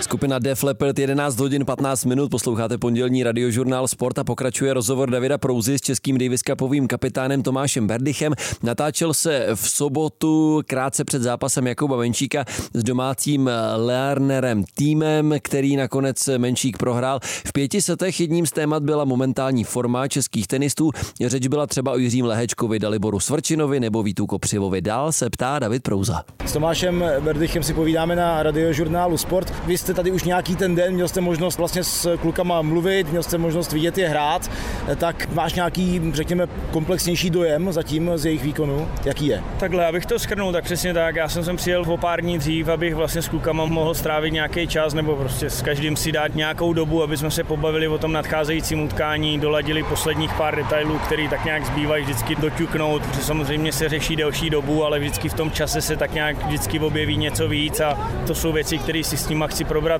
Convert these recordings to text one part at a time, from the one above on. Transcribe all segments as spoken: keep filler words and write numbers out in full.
Skupina Def Leppard, jedenáct hodin patnáct minut, posloucháte pondělní radiožurnál Sport a pokračuje rozhovor Davida Prouzy s českým Davis Cupovým kapitánem Tomášem Berdychem. Natáčel se v sobotu krátce před zápasem Jakuba Menčíka s domácím Lernerem týmem, který nakonec Menčík prohrál. V pěti setech jedním z témat byla momentální forma českých tenistů. Řeč byla třeba o Jiřím Lehečkovi, Daliboru Svrčinovi nebo Vítu Kopřivovi. Dál se ptá David Prouza. S Tomášem Berdychem si povídáme na radiožurnálu Sport. Vy jste tady už nějaký ten den, měl jste možnost vlastně s klukama mluvit, měl jste možnost vidět je hrát, tak máš nějaký, řekněme, komplexnější dojem zatím z jejich výkonu? Jaký je? Takhle, abych to shrnul, tak přesně tak. Já jsem sem přijel o pár dní dřív, abych vlastně s klukama mohl strávit nějaký čas nebo prostě s každým si dát nějakou dobu, aby jsme se pobavili o tom nadcházejícím utkání, doladili posledních pár detailů, který tak nějak zbývají vždycky doťuknout, protože samozřejmě se řeší delší dobu, ale vždycky v tom čase se tak nějak vždycky objeví něco víc a to jsou věci, které si s nima chci probrat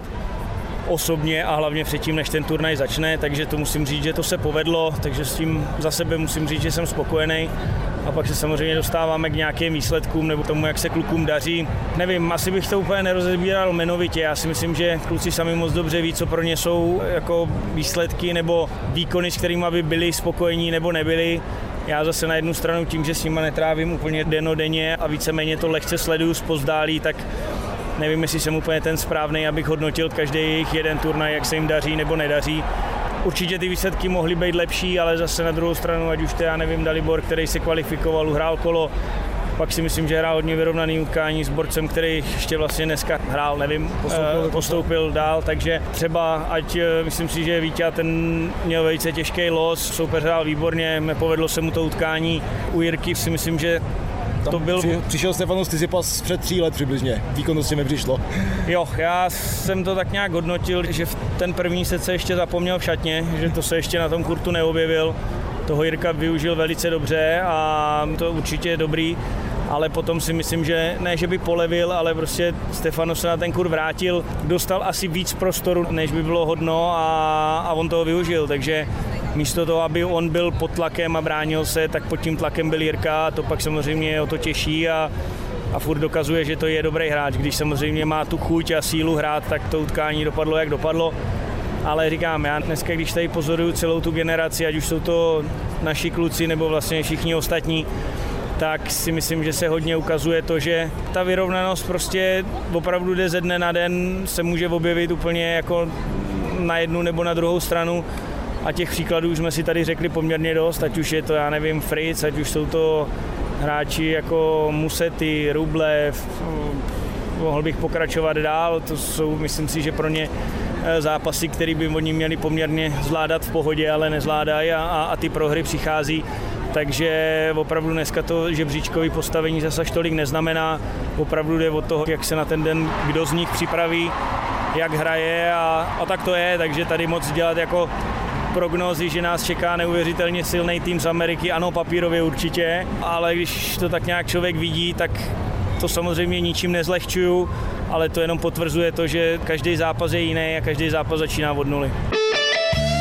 osobně a hlavně předtím, než ten turnaj začne, takže to musím říct, že to se povedlo, takže s tím za sebe musím říct, že jsem spokojený. A pak se samozřejmě dostáváme k nějakým výsledkům nebo tomu, jak se klukům daří. Nevím, asi bych to úplně nerozebíral jmenovitě. Já si myslím, že kluci sami moc dobře ví, co pro ně jsou jako výsledky nebo výkony, s kterými by byli spokojení nebo nebyli. Já zase na jednu stranu tím, že s nima netrávím úplně dennodenně a víceméně to lehce sleduju zpozdálí, tak nevím, jestli jsem úplně ten správný, abych hodnotil každý jejich jeden turnaj, jak se jim daří nebo nedaří. Určitě ty výsledky mohly být lepší, ale zase na druhou stranu, ať už to já nevím, Dalibor, který se kvalifikoval, hrál kolo, pak si myslím, že hrál hodně vyrovnaný utkání s borcem, který ještě vlastně dneska hrál, nevím, postoupil, postoupil dál, takže třeba, ať myslím si, že Vítě ten měl velice těžký los, soupeř hrál výborně, nepovedlo se mu to utkání. U Jirky si myslím, že to byl... Při, přišel Stefanos Tsitsipas před tří let přibližně, výkonnosti mi přišlo. Jo, já jsem to tak nějak hodnotil, že v ten první set se ještě zapomněl v šatně, že to se ještě na tom kurtu neobjevil. Toho Jirka využil velice dobře a to určitě je dobrý, ale potom si myslím, že ne, že by polevil, ale prostě Stefanos se na ten kur vrátil, dostal asi víc prostoru, než by bylo hodno a, a on toho využil, takže místo toho, aby on byl pod tlakem a bránil se, tak pod tím tlakem byl Jirka a to pak samozřejmě o to těší a, a furt dokazuje, že to je dobrý hráč. Když samozřejmě má tu chuť a sílu hrát, tak to utkání dopadlo, jak dopadlo. Ale říkám, já dneska, když tady pozoruju celou tu generaci, ať už jsou to naši kluci nebo vlastně všichni ostatní, tak si myslím, že se hodně ukazuje to, že ta vyrovnanost prostě opravdu jde ze dne na den, se může objevit úplně jako na jednu nebo na druhou stranu. A těch příkladů už jsme si tady řekli poměrně dost, ať už je to, já nevím, Fritz, ať už jsou to hráči jako Musetti, Rublev, mohl bych pokračovat dál, to jsou, myslím si, že pro ně zápasy, které by oni měli poměrně zvládat v pohodě, ale nezvládají a, a, a ty prohry přichází. Takže opravdu dneska to žebříčkové postavení zase až tolik neznamená, opravdu jde od toho, jak se na ten den kdo z nich připraví, jak hraje a, a tak to je, takže tady moc dělat jako prognózy, že nás čeká neuvěřitelně silný tým z Ameriky, ano, papírově určitě, ale když to tak nějak člověk vidí, tak to samozřejmě ničím nezlehčuju, ale to jenom potvrzuje to, že každý zápas je jiný a každý zápas začíná od nuly.